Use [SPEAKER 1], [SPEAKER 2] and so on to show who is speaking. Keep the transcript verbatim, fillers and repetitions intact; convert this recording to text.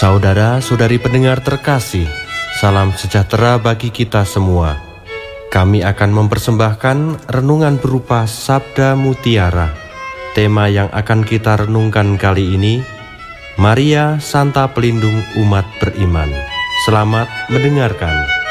[SPEAKER 1] Saudara-saudari pendengar terkasih, salam sejahtera bagi kita semua. Kami akan mempersembahkan renungan berupa Sabda Mutiara. Tema yang akan kita renungkan kali ini, Maria Santa Pelindung Umat Beriman. Selamat mendengarkan.